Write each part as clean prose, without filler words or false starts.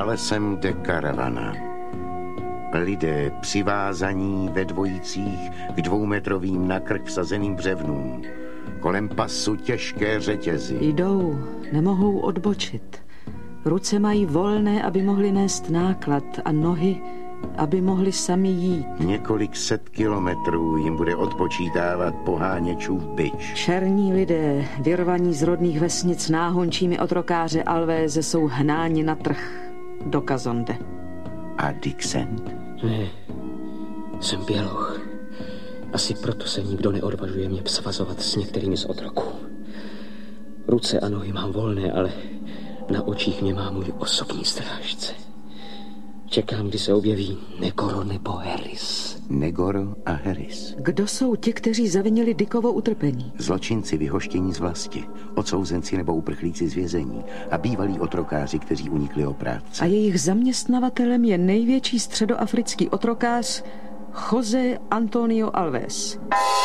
pralesem de Caravana. Lidé přivázaní ve dvojicích k 2metrovým na krk vsazeným břevnům. Kolem pasu těžké řetězy. Jdou, nemohou odbočit. Ruce mají volné, aby mohli nést náklad, a nohy, aby mohli sami jít. Několik set kilometrů jim bude odpočítávat poháněčův bič. Černí lidé, vyrvaní z rodných vesnic náhončími otrokáře Alvéze, jsou hnáni na trh do Kazonde. A Dixent? Ne, jsem běloch. Asi proto se nikdo neodvažuje mě svazovat s některými z otroků. Ruce a nohy mám volné, ale na očích mě má můj osobní strážce. Čekám, kdy se objeví Negoro nebo Harris. Negoro a Harris. Kdo jsou ti, kteří zavinili Dickovo utrpení? Zločinci vyhoštění z vlasti, odsouzenci nebo uprchlíci z vězení a bývalí otrokáři, kteří unikli o práci. A jejich zaměstnavatelem je největší středoafrický otrokář José Antonio Alves.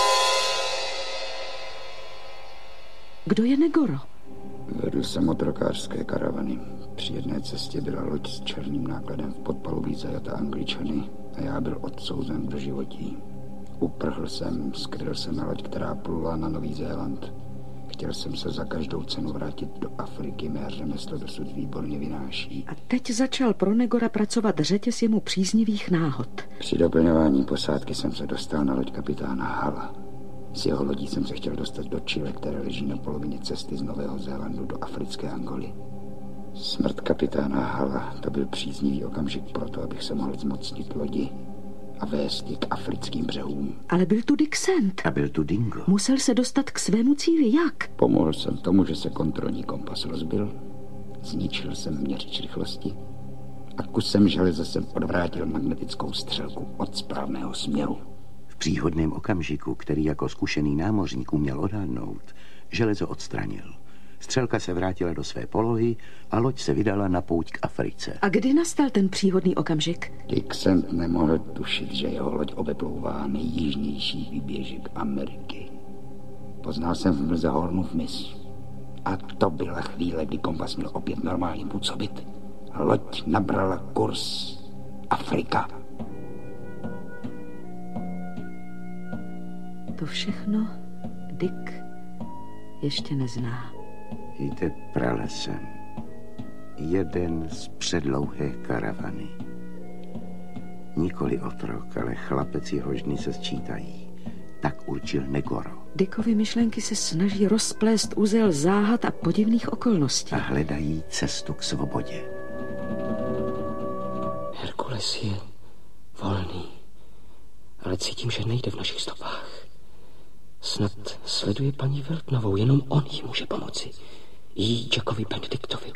Kdo je Negoro? Vedl jsem otrokářské karavany. Při jedné cestě byla loď s černým nákladem v podpalubí zajata Angličany a já byl odsouzen do životí. Uprhl jsem, skryl se na loď, která plula na Nový Zéland. Chtěl jsem se za každou cenu vrátit do Afriky, mé řemeslo dosud výborně vynáší. A teď začal pro Negora pracovat řetěz jemu příznivých náhod. Při doplňování posádky jsem se dostal na loď kapitána Hala. Z jeho lodí jsem se chtěl dostat do Chile, které leží na polovině cesty z Nového Zélandu do africké Angoly. Smrt kapitána Hala, to byl příznivý okamžik pro to, abych se mohl zmocnit lodi a vést ji k africkým břehům. Ale byl tu Dixent. A byl tu Dingo. Musel se dostat k svému cíli. Jak? Pomohl jsem tomu, že se kontrolní kompas rozbil, zničil jsem měřič rychlosti a kusem železa jsem odvrátil magnetickou střelku od správného směru. V příhodném okamžiku, který jako zkušený námořník uměl odhadnout, železo odstranil. Střelka se vrátila do své polohy a loď se vydala na pouť k Africe. A kdy nastal ten příhodný okamžik? Dixent nemohl tušit, že jeho loď obeplouvá nejjižnější výběžek Ameriky. Poznal jsem v mlze Hornův mys. A to byla chvíle, kdy kompas měl opět normálně působit. Loď nabrala kurz Afrika. To všechno Dick ještě nezná. Jde pralesem. Jeden z předlouhé karavany. Nikoli otrok, ale chlapec, jehož dny se sčítají. Tak určil Negoro. Dickovy myšlenky se snaží rozplést uzel záhad a podivných okolností. A hledají cestu k svobodě. Herkules je volný, ale cítím, že nejde v našich stopách. Snad sleduje paní Veltnovou, jenom on jí může pomoci. Jí Jackovi Benediktovi.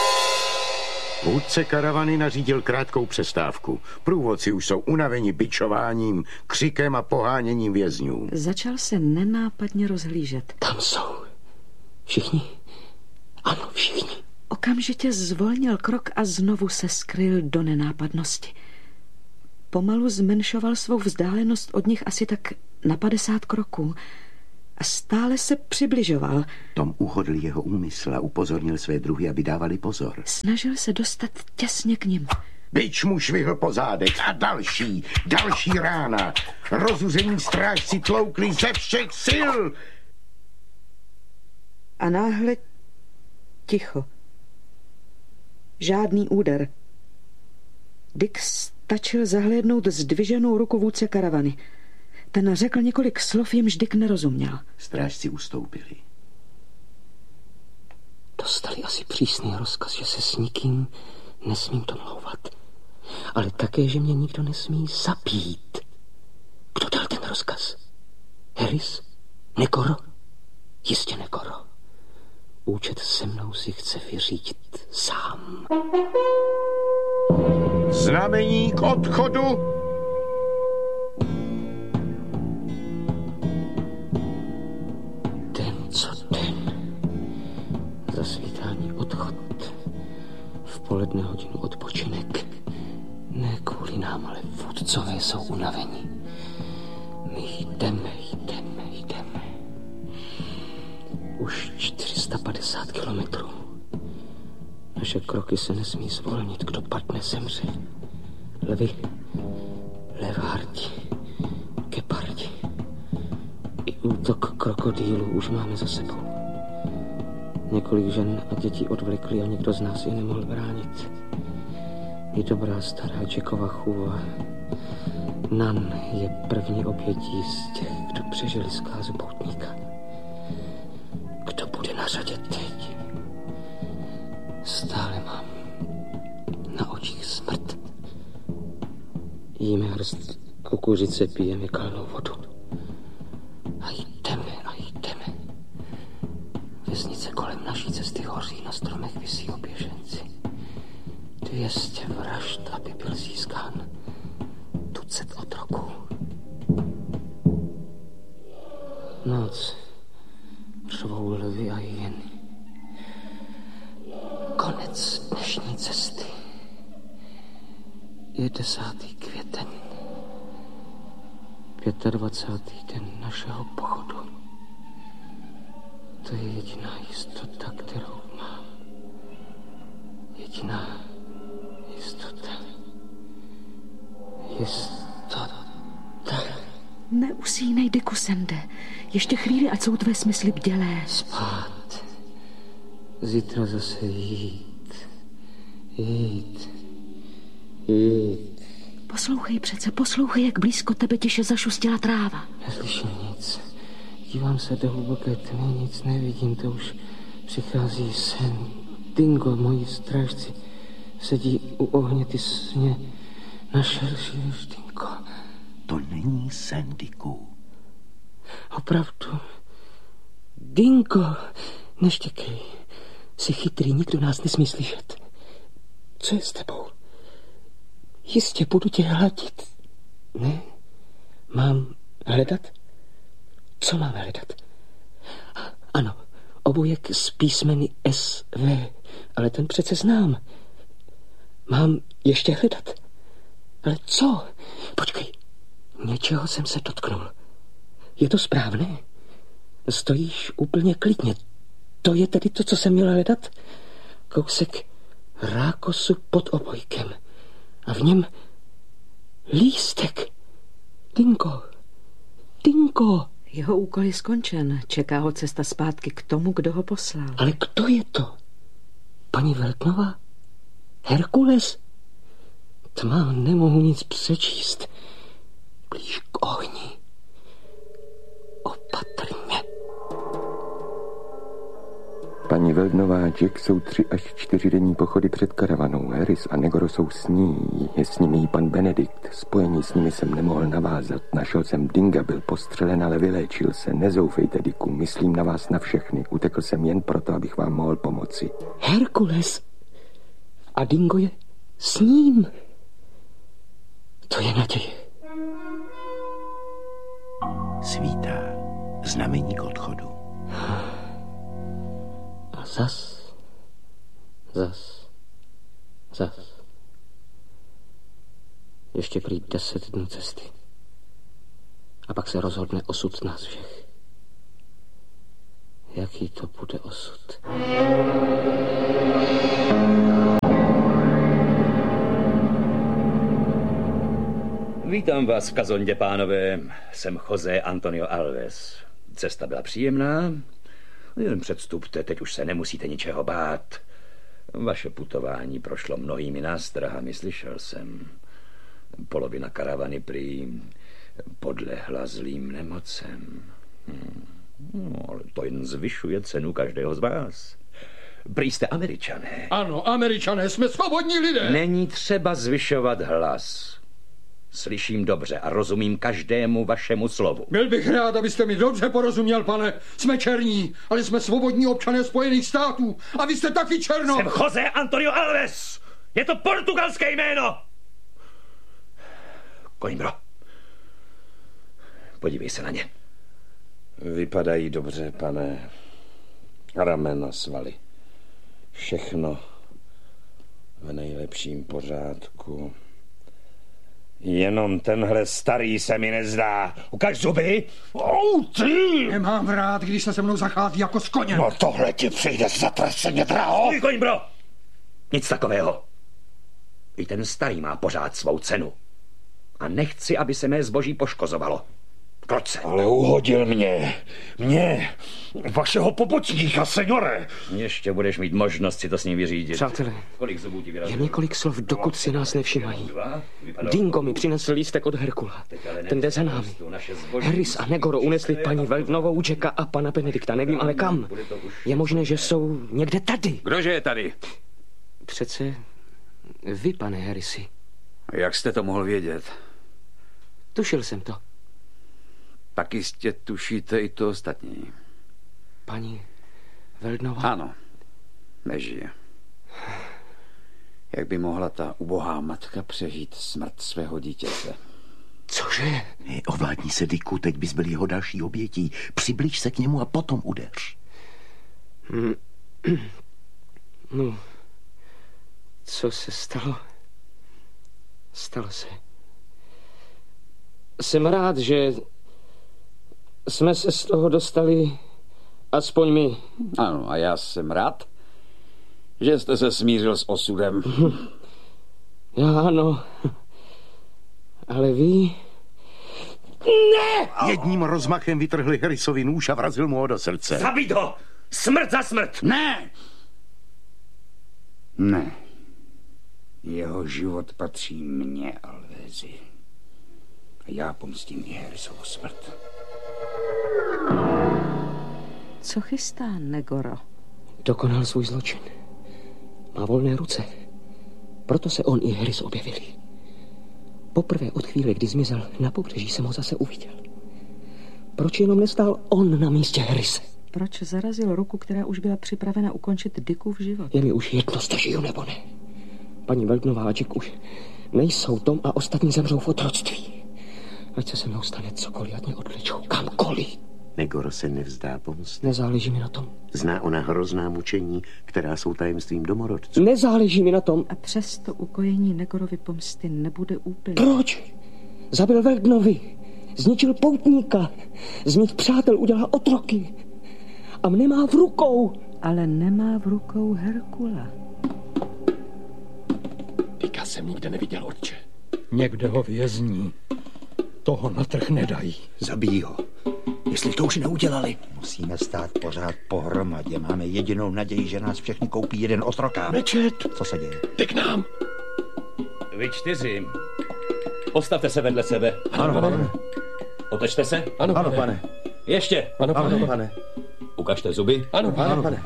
Vůdce karavany nařídil krátkou přestávku. Průvodci už jsou unaveni bičováním, křikem a poháněním vězňů. Začal se nenápadně rozhlížet. Tam jsou. Všichni? Ano, všichni. Okamžitě zvolnil krok a znovu se skryl do nenápadnosti. Pomalu zmenšoval svou vzdálenost od nich asi tak na 50 kroků a stále se přibližoval. Tom uhodl jeho úmysl a upozornil své druhy, aby dávali pozor. Snažil se dostat těsně k nim. Bič mu švihl po zádech a další rána. Rozuzení strážci tloukli ze všech sil. A náhle ticho. Žádný úder. Dick stačil zahlédnout zdviženou ruku vůdce karavany. Ten řekl několik slov, jimž Dick nerozuměl. Strážci ustoupili. Dostali asi přísný rozkaz, že se s nikým nesmím domlouvat. Ale také, že mě nikdo nesmí zabít. Kdo dal ten rozkaz? Harris? Negoro? Jistě Negoro. Účet se mnou si chce vyřídit sám. Znamení k odchodu. Den co den. Zasvítání odchod. V poledne hodinu odpočinek. Ne kvůli nám, ale vůdcové jsou unavení. My jdeme. Už 450 kilometrů. Naše kroky se nesmí zvolnit, kdo padne, zemře. Lvy, levardi, gepardi. I útok krokodýlů už máme za sebou. Několik žen a dětí odvlekli a nikdo z nás je nemohl bránit. I dobrá stará Jackova chůva Nan je první obětí z těch, kdo přežili zkázu poutníka. Kdo bude na řadě teď? Stále mám na očích smrt. Jíme hrst kukuřice, pijeme kalnou vodu. A jdeme. Vesnice kolem naší cesty hoří, na stromech visí oběženci. 200 vražd, aby byl získán tucet otroků. Noc řvou lvy a hyeny. Konec dnešní cesty. Je 10. květen. 25. den našeho pochodu. To je jediná jistota, kterou mám. Jediná jistota. Neusínej, Dikusende. Ještě chvíli, ať jsou tvé smysly bdělé. Spát. Zítra zase jít. Poslouchej, jak blízko tebe tiše zašustila tráva. Neslyším nic. Dívám se do hluboké tmy, nic nevidím, to už přichází sen. Dingo, moji strážci, sedí u ohně, ty jsi mě našel, Dingo. To není sen, Diku. Opravdu. Dingo, neštěkej. Jsi chytrý, nikdo nás nesmí slyšet. Co je s tebou? Jistě budu tě hladit. Ne? Mám hledat? Co mám hledat? Ano, obojek s písmeny SV, ale ten přece znám. Mám ještě hledat? Ale co? Počkej, něčeho jsem se dotknul. Je to správné? Stojíš úplně klidně. To je tedy to, co jsem měl hledat? Kousek rákosu pod obojkem. A v něm lístek. Dingo. Jeho úkol je skončen. Čeká ho cesta zpátky k tomu, kdo ho poslal. Ale kdo je to? Paní Veltnová? Herkules? Tma, nemohu nic přečíst. Blíž k ohni. Opatrně. Paní Veldnová a Jack jsou 3 až 4 denní pochody před karavanou. Harris a Negoro jsou s ní. Je s nimi i pan Benedikt. Spojení s nimi jsem nemohl navázat. Našel jsem Dinga, byl postřelen, ale vyléčil se. Nezoufejte, Diku, myslím na vás na všechny. Utekl jsem jen proto, abych vám mohl pomoci. Herkules? A Dingo je s ním? To je naděje. Svítá. Znamení k odchodu. A zas. Ještě prý 10 dnů cesty. A pak se rozhodne osud nás všech. Jaký to bude osud? Vítám vás v Kazondě, pánové. Jsem José Antonio Alves. Cesta byla příjemná. Jen předstupte, teď už se nemusíte ničeho bát. Vaše putování prošlo mnohými nástrahami, slyšel jsem. Polovina karavany prý podlehla zlým nemocem. No, ale to jen zvyšuje cenu každého z vás. Prý jste Američané. Ano, Američané, jsme svobodní lidé. Není třeba zvyšovat hlas. Slyším dobře a rozumím každému vašemu slovu. Byl bych rád, abyste mi dobře porozuměl, pane. Jsme černí, ale jsme svobodní občané Spojených států. A vy jste taky černo. Jsem José Antonio Alves. Je to portugalské jméno. Coimbro. Podívej se na ně. Vypadají dobře, pane. Ramena, svaly. Všechno v nejlepším pořádku. Jenom tenhle starý se mi nezdá. Ukaž zuby. Ty! Nemám rád, když se mnou zachází jako s koněm. No tohle ti přijde zatraceně draho. Coimbro. Nic takového. I ten starý má pořád svou cenu. A nechci, aby se mé zboží poškozovalo. Kroce. Ale uhodil mě, vašeho pobočníka, senore. Ještě budeš mít možnost si to s ním vyřídit. Přátelé, Kolik zubů ti vyrazilo? jen několik slov, dokud si nás nevšimají. Dingo mi přinesl lístek od Herkula. Ten jde za námi. Harris a Negoro unesli paní Veldnovou, Jacka a pana Benedikta. Nevím ale kam. Je možné, že jsou někde tady. Kdože je tady? Přece vy, pane Harrisi. Jak jste to mohl vědět? Tušil jsem to. Tak jistě tušíte i to ostatní. Paní Veldnová? Ano, nežije. Jak by mohla ta ubohá matka přežít smrt svého dítěte? Cože? Ovládni se, Dicku, teď bys byl jeho další obětí. Přiblíž se k němu a potom udeř. No, co se stalo? Stalo se. Jsem rád, že jsme se z toho dostali, aspoň my. Ano, a já jsem rád, že jste se smířil s osudem. Já ano, ale vy... Ne! Jedním rozmachem vytrhli Harrisovi nůž a vrazil mu ho do srdce. Zabít ho! Smrt za smrt! Ne! Ne. Jeho život patří mně, Alvézi. A já pomstím i Harrisovu smrt. Co chystá Negoro? Dokonal svůj zločin. Má volné ruce. Proto se on i Harris objevili. Poprvé od chvíle, kdy zmizel na pobřeží, jsem ho zase uviděl. Proč jenom nestál on na místě Harrise? Proč zarazil ruku, která už byla připravena ukončit Dickův život? Je mi už jedno, zda žiju nebo ne. Paní Veldnová a Jack už nejsou, Tom a ostatní zemřou v otroctví. Ať se mnou stane cokoliv, ať mě odvlečou kamkoliv. Negoro se nevzdá pomsty. Nezáleží mi na tom. Zná ona hrozná mučení, která jsou tajemstvím domorodců. Nezáleží mi na tom. A přesto ukojení Negorovy pomsty nebude úplně. Proč? Zabil Veldnovi, zničil poutníka, z mých přátel udělal otroky. A mne má v rukou. Ale nemá v rukou Herkula. Dicka jsem nikde neviděl, otče. Někde ho vězní. Toho na trh nedají. Zabijí ho. Jestli to už neudělali. Musíme stát pořád pohromadě. Máme jedinou naději, že nás všechny koupí jeden otrokár. Mečet! Co se děje? Jde k nám. Vy 4. Postavte se vedle sebe. Ano, pane. Otočte se. Ano, pane. Ještě. Ano, pane. Ukažte zuby. Ano, pane.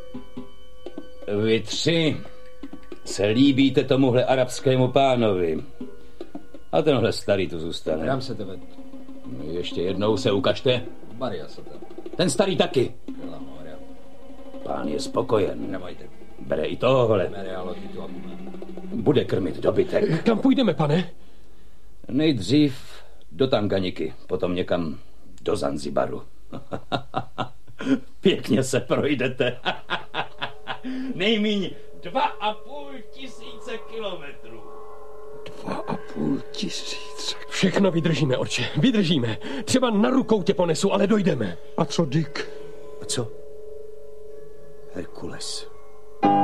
Vy 3 se líbíte tomuhle arabskému pánovi. A tenhle starý tu zůstane. Dám se tebe. Ještě jednou se ukažte. Maria se tebe. Ten starý taky. Pán je spokojen. Bere i tohle. Bude krmit dobytek. Kam půjdeme, pane? Nejdřív do Tanganiky, potom někam do Zanzibaru. Pěkně se projdete. Nejmíň 2500 kilometrů. 2500. Všechno vydržíme, otče, vydržíme. Třeba na rukou tě ponesu, ale dojdeme. A co Dick? A co? Herkules.